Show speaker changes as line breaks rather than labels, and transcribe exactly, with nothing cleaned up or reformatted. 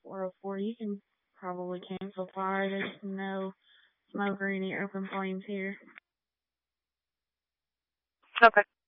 four oh four, you can probably cancel fire. There's no smoke or any open flames here.
Okay.